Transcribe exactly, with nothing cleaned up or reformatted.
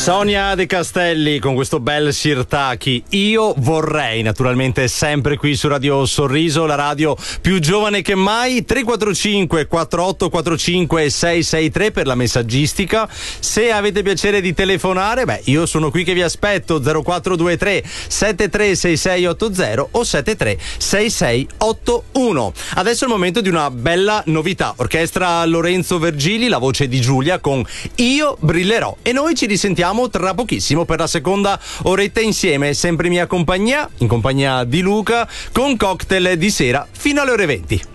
Sonia De Castelli con questo bel Sirtaki. Io vorrei, naturalmente sempre qui su Radio Sorriso, la radio più giovane che mai. Tre quattro cinque quattro otto quattro cinque sei sei tre per la messaggistica. Se avete piacere di telefonare, beh, io sono qui che vi aspetto. Zero quattro due tre sette tre sei sei otto zero o sette tre sei sei otto uno. Adesso è il momento di una bella novità. Orchestra Lorenzo Vergili, la voce di Giulia con Io brillerò, e noi ci risentiamo tra pochissimo per la seconda oretta insieme, sempre in mia compagnia, in compagnia di Luca, con cocktail di sera fino alle ore venti.